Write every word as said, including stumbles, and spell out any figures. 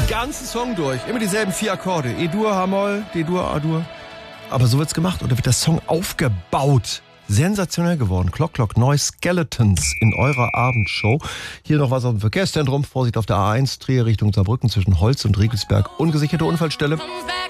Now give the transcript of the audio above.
ganzen Song durch. Immer dieselben vier Akkorde. E-Dur, H-Moll, D-Dur, A-Dur. Aber so wird's gemacht. Und da wird der Song aufgebaut. Sensationell geworden. Clock Clock Neu Skeletons in eurer Abendshow. Hier noch was auf dem Verkehrszentrum. Vorsicht auf der A eins, Trier Richtung Saarbrücken zwischen Holz und Riegelsberg. Ungesicherte Unfallstelle.